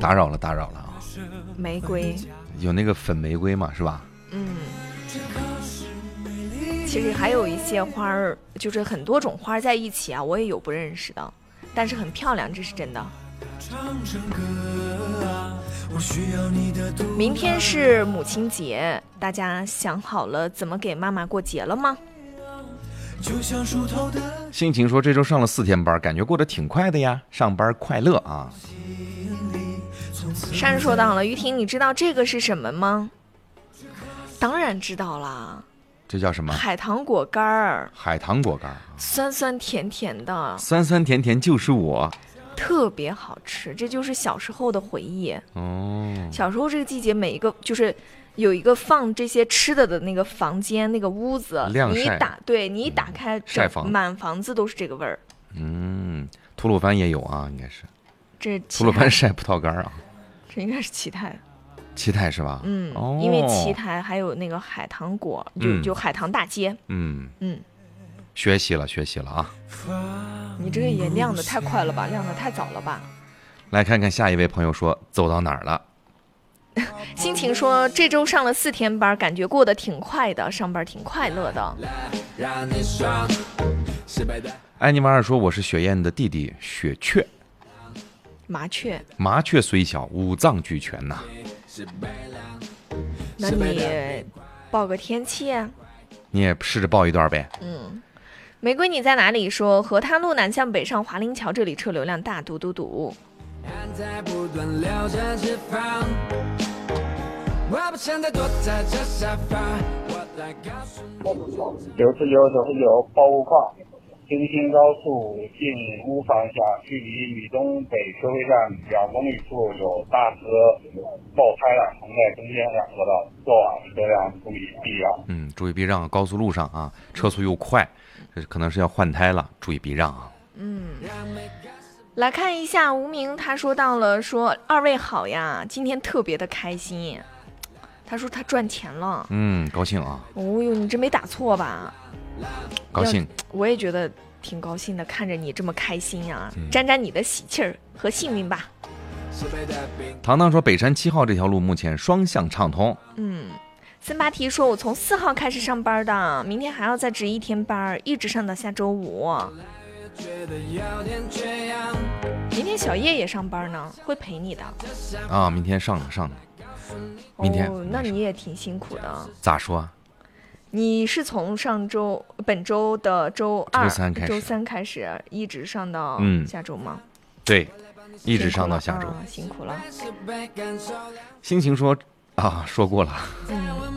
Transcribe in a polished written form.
打扰了啊。 玫瑰有那个粉玫瑰嘛，是吧？ 其实还有一些花儿，就是很多种花在一起啊，我也有不认识的，但是很漂亮，这是真的。明天是母亲节，大家想好了怎么给妈妈过节了吗？ 心情说这周上了4天班，感觉过得挺快的呀，上班快乐啊。 珊说到了，于婷，你知道这个是什么吗？当然知道啦， 这叫什么？ 海棠果干儿。 海棠果干， 酸酸甜甜的， 酸酸甜甜就是我， 特别好吃，这就是小时候的回忆。小时候这个季节，每一个就是有一个放这些吃的那个房间，那个屋子，你一打开， 晒房， 满房子都是这个味儿。 吐鲁番也有啊，应该是。 这吐鲁番晒葡萄干啊， 这应该是奇泰。 奇泰是吧？ 因为奇泰还有那个海棠果，就海棠大街。学习了啊！ 你这个也亮得太快了吧，亮得太早了吧？ 来看看下一位朋友说走到哪儿了。 心情说这周上了4天班，感觉过得挺快的，上班挺快乐的。 安妮瓦尔说我是雪燕的弟弟雪雀。 麻雀虽小，五脏俱全呐。 那你报个天气啊？ 你也试着报一段呗。 玫瑰你在哪里说河滩路南向北上华林桥这里车流量大，堵。 99报物况，京新高速进乌方向，距离米东北车会站2公里处有大车爆胎了，横在中间2车道，过往车辆注意避让。 注意避让，高速路上啊，车速又快，这可能是要换胎了，注意避让啊。 来看一下无名，他说到了，说2位好呀，今天特别的开心。他说他赚钱了， 高兴啊。 你这没打错吧？ 高兴， 我也觉得挺高兴的，看着你这么开心呀，沾沾你的喜气儿和幸运吧。 糖糖说北山7号这条路目前双向畅通。 森巴提说我从4号开始上班的，明天还要再值1天班，一直上到下周5。明天小叶也上班呢，会陪你的啊。明天上明天那你也挺辛苦的。 咋说？ 你是从本周的周3开始一直上到下周吗？ 对，一直上到下周。 辛苦了。 心情说说过了。